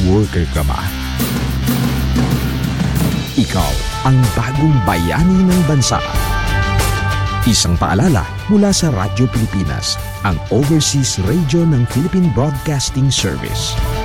worker ka ba? Ikaw ang bagong bayani ng bansa. Isang paalala mula sa Radyo Pilipinas, ang overseas radio ng Philippine Broadcasting Service.